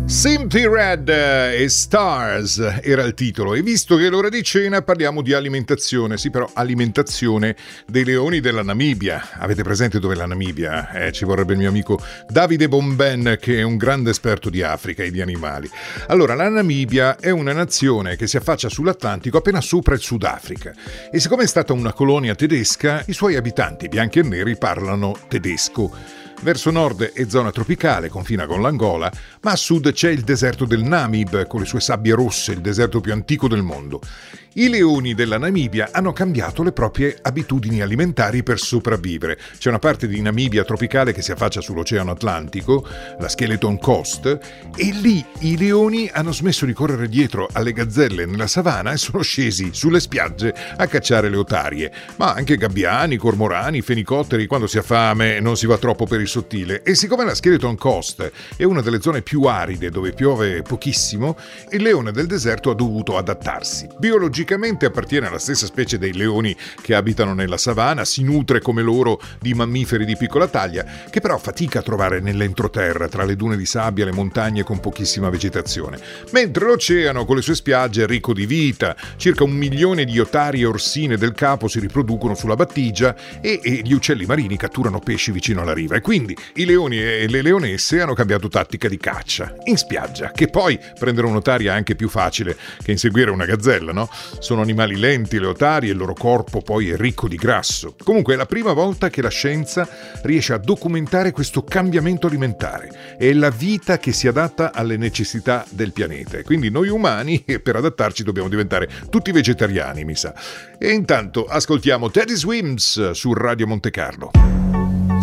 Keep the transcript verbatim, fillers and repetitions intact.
Simply Red e Stars era il titolo, e visto che è l'ora di cena parliamo di alimentazione, sì, però alimentazione dei leoni della Namibia. Avete presente dov'è la Namibia? Eh, ci vorrebbe il mio amico Davide Bomben, che è un grande esperto di Africa e di animali. Allora, la Namibia è una nazione che si affaccia sull'Atlantico appena sopra il Sudafrica, e siccome è stata una colonia tedesca, i suoi abitanti bianchi e neri parlano tedesco. Verso nord è zona tropicale, confina con l'Angola, ma a sud c'è il deserto del Namib, con le sue sabbie rosse, il deserto più antico del mondo. I leoni della Namibia hanno cambiato le proprie abitudini alimentari per sopravvivere. C'è una parte di Namibia tropicale che si affaccia sull'Oceano Atlantico, la Skeleton Coast, e lì i leoni hanno smesso di correre dietro alle gazzelle nella savana e sono scesi sulle spiagge a cacciare le otarie. Ma anche gabbiani, cormorani, fenicotteri, quando si ha fame non si va troppo per il sottile. E siccome la Skeleton Coast è una delle zone più aride dove piove pochissimo, il leone del deserto ha dovuto adattarsi. Biologicamente appartiene alla stessa specie dei leoni che abitano nella savana, si nutre come loro di mammiferi di piccola taglia, che però fatica a trovare nell'entroterra, tra le dune di sabbia e le montagne con pochissima vegetazione. Mentre l'oceano, con le sue spiagge, è ricco di vita. Circa un milione di otarie e orsine del capo si riproducono sulla battigia e, e gli uccelli marini catturano pesci vicino alla riva. E quindi i leoni e le leonesse hanno cambiato tattica di caccia in spiaggia, che poi prendere un'otaria è anche più facile che inseguire una gazzella, no? Sono animali lenti le otarie e il loro corpo poi è ricco di grasso. Comunque è la prima volta che la scienza riesce a documentare questo cambiamento alimentare. È la vita che si adatta alle necessità del pianeta. E quindi noi umani, per adattarci, dobbiamo diventare tutti vegetariani, mi sa. E intanto ascoltiamo Teddy Swims su Radio Monte Carlo.